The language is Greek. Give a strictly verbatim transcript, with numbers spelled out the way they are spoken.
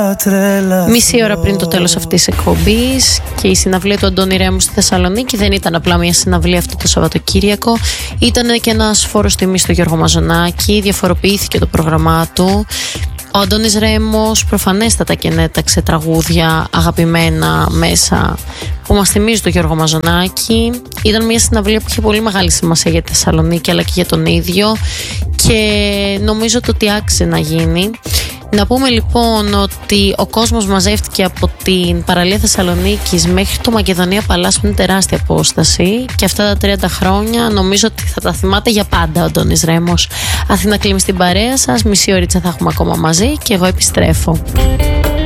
Μισή ώρα πριν το τέλος αυτής της εκπομπής, και η συναυλία του Αντώνη Ρέμου στη Θεσσαλονίκη δεν ήταν απλά μια συναυλία αυτό το Σαββατοκύριακο. Ήταν και ένας φόρος τιμής στο Γιώργο Μαζονάκη. Διαφοροποιήθηκε το πρόγραμμά του. Ο Αντώνης Ρέμος προφανέστατα και ενέταξε τραγούδια αγαπημένα μέσα που μας θυμίζει το Γιώργο Μαζονάκη. Ήταν μια συναυλία που είχε πολύ μεγάλη σημασία για τη Θεσσαλονίκη αλλά και για τον ίδιο, και νομίζω το ότι άξιζε να γίνει. Να πούμε λοιπόν ότι ο κόσμος μαζεύτηκε από την παραλία Θεσσαλονίκης μέχρι το Μακεδονία Παλάς, που είναι τεράστια απόσταση, και αυτά τα τριάντα χρόνια νομίζω ότι θα τα θυμάται για πάντα ο Αντώνης Ρέμος. Αθήνα Κλίμη στην παρέα σας, μισή ωρίτσα θα έχουμε ακόμα μαζί και εγώ επιστρέφω.